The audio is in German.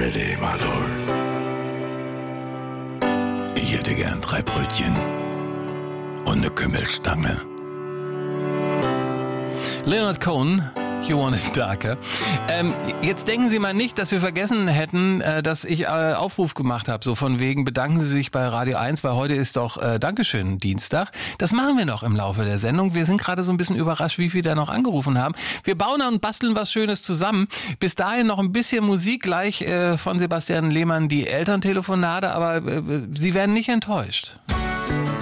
Saturday, my lord. Ich hätte gern 3 Brötchen und eine Kümmelstange. Leonard Cohen, You Want It Darker. Jetzt denken Sie mal nicht, dass wir vergessen hätten, dass ich Aufruf gemacht habe, so von wegen, bedanken Sie sich bei Radio 1, weil heute ist doch Dankeschön Dienstag. Das machen wir noch im Laufe der Sendung. Wir sind gerade so ein bisschen überrascht, wie viele da noch angerufen haben. Wir bauen und basteln was Schönes zusammen. Bis dahin noch ein bisschen Musik, gleich von Sebastian Lehmann, die Elterntelefonate, aber Sie werden nicht enttäuscht.